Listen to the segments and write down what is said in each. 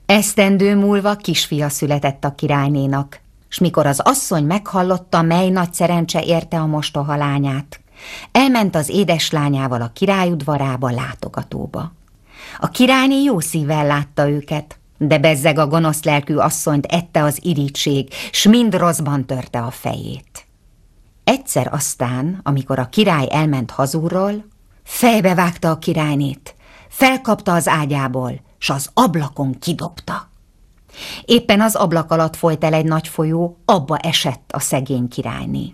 Esztendő múlva kisfia született a királynénak, s mikor az asszony meghallotta, mely nagy szerencse érte a mostoha lányát, elment az édeslányával a király udvarába látogatóba. A királyné jó szívvel látta őket, de bezzeg a gonosz lelkű asszonyt ette az irigység, s mind rosszban törte a fejét. Egyszer aztán, amikor a király elment hazúrról, fejbevágta a királynét, felkapta az ágyából, s az ablakon kidobta. Éppen az ablak alatt folyt el egy nagy folyó, abba esett a szegény királyné.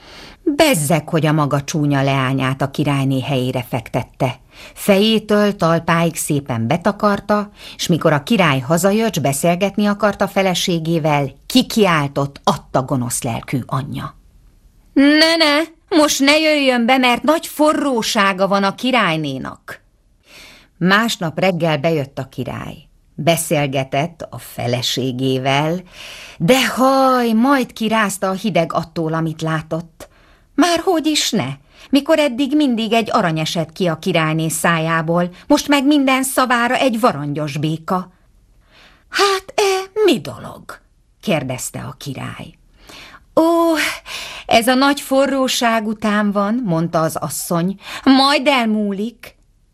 Bezzeg, hogy a maga csúnya leányát a királyné helyére fektette. Fejétől talpáig szépen betakarta, és mikor a király hazajött, s beszélgetni akarta feleségével, kikiáltott adta gonosz lelkű anyja. Ne, most ne jöjjön be, mert nagy forrósága van a királynénak. Másnap reggel bejött a király. Beszélgetett a feleségével, de haj, majd kirázta a hideg attól, amit látott. Már hogy is ne, mikor eddig mindig egy arany esett ki a királyné szájából, most meg minden szavára egy varangyos béka. Hát mi dolog? Kérdezte a király. Ó, ez a nagy forróság után van, mondta az asszony, majd elmúlik.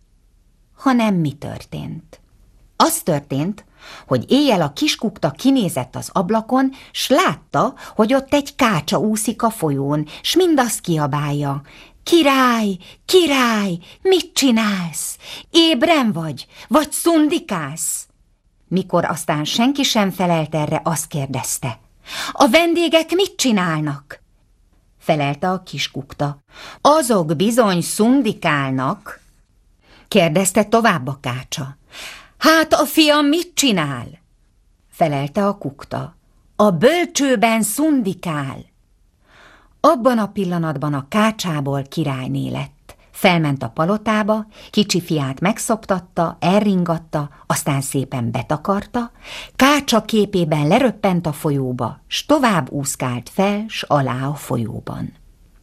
Hanem mi történt? Az történt, hogy éjjel a kiskukta kinézett az ablakon, s látta, hogy ott egy kácsa úszik a folyón, s mindazt kiabálja. Király, király, mit csinálsz? Ébren vagy szundikálsz? Mikor aztán senki sem felelt erre, azt kérdezte. A vendégek mit csinálnak? Felelte a kiskukta. Azok bizony szundikálnak. Kérdezte tovább a kácsa. Hát a fiam mit csinál? Felelte a kukta. A bölcsőben szundikál. Abban a pillanatban a kácsából királyné lett. Felment a palotába, kicsi fiát megszoptatta, elringatta, aztán szépen betakarta, kácsa képében leröppent a folyóba, s tovább úszkált fel, s alá a folyóban.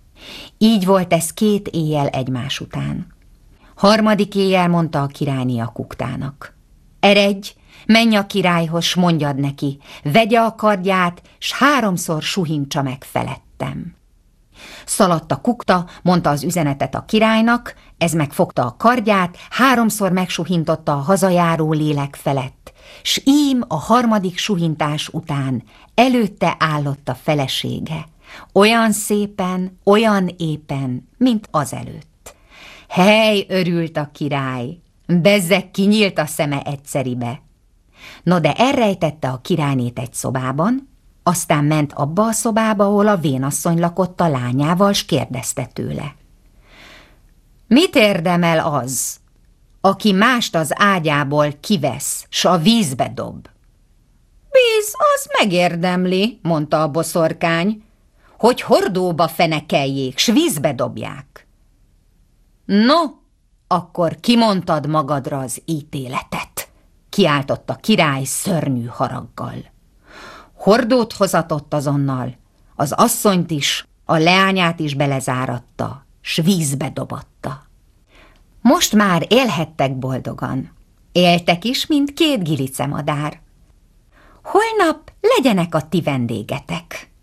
Így volt ez 2 éjjel egymás után. Harmadik éjjel mondta a királyné a kuktának. Eredj, menj a királyhoz, s mondjad neki, vegye a kardját, s 3-szor suhintsa meg felettem. Szaladt a kukta, mondta az üzenetet a királynak, ez megfogta a kardját, 3-szor megsuhintotta a hazajáró lélek felett, s ím a 3. suhintás után előtte állott a felesége, olyan szépen, olyan éppen, mint azelőtt. Hely, örült a király, bezzeg kinyílt a szeme egyszeribe. No, de elrejtette a királynét egy szobában, aztán ment abba a szobába, ahol a vénasszony lakott a lányával, s kérdezte tőle. Mit érdemel az, aki mást az ágyából kivesz, s a vízbe dob? Víz, az megérdemli, mondta a boszorkány, hogy hordóba fenekeljék, s vízbe dobják. No, akkor kimondtad magadra az ítéletet, kiáltott a király szörnyű haraggal. Hordót hozatott azonnal, az asszonyt is, a leányát is belezáratta, s vízbe dobatta. Most már élhettek boldogan. Éltek is, mint 2 gilicemadár. Holnap legyenek a ti vendégetek.